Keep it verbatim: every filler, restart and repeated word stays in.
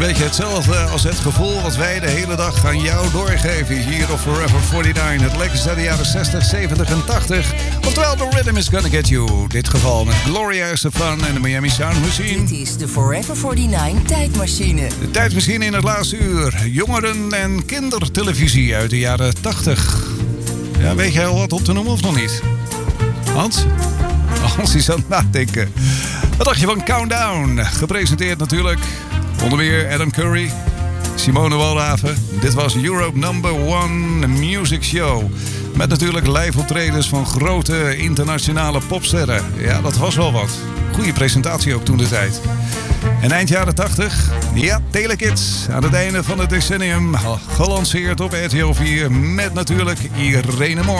beetje hetzelfde als het gevoel wat wij de hele dag aan jou doorgeven hier op Forever negenenveertig. Het lekkerste uit de jaren zestig, zeventig en tachtig. Oftewel, The Rhythm is Gonna Get You. Dit geval met Gloria Estefan en de Miami Sound Machine. Dit is de Forever negenenveertig tijdmachine. De tijdmachine in het laatste uur. Jongeren- en kindertelevisie uit de jaren tachtig. Ja, weet jij al wat op te noemen of nog niet? Hans? Hans is aan het nadenken. Wat dacht je van Countdown? Gepresenteerd natuurlijk onder meer Adam Curry, Simone Walraven. Dit was Europe Number One Music Show. Met natuurlijk live optredens van grote internationale popsterren. Ja, dat was wel wat. Goede presentatie ook toen de tijd. En eind jaren tachtig, ja, Telekids. Aan het einde van het decennium gelanceerd op R T L vier met natuurlijk Irene Moore.